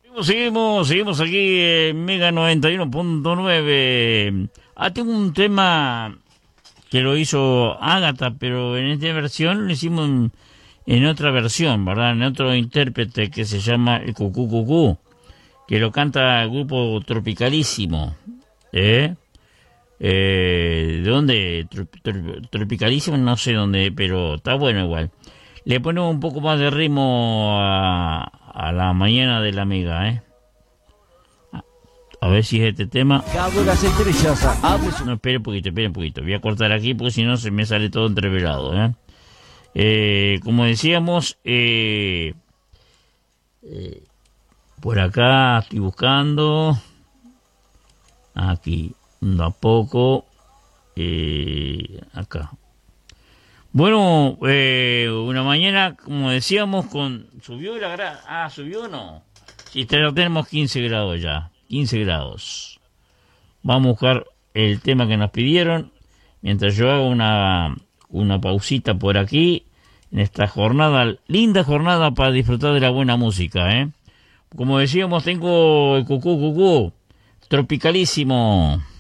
Seguimos aquí en Mega 91.9. Tengo un tema que lo hizo Ágata, pero en esta versión lo hicimos en otra versión, ¿verdad? En otro intérprete que se llama el Cucú Cucú, que lo canta el grupo Tropicalísimo. ¿De dónde? Tropicalísimo, no sé dónde, pero está bueno igual. Le ponemos un poco más de ritmo a la mañana de la Mega, A ver si es este tema. No, espere un poquito. Voy a cortar aquí porque si no se me sale todo entreverado, como decíamos, por acá estoy buscando. Aquí, a poco. Acá. Bueno, una mañana, como decíamos, ¿subió la grada? ¿Subió o no? Sí, tenemos 15 grados ya. 15 grados. Vamos a buscar el tema que nos pidieron. Mientras yo hago una pausita por aquí. En esta jornada, linda jornada para disfrutar de la buena música, Como decíamos, tengo el Cucú Cucú. Tropicalísimo.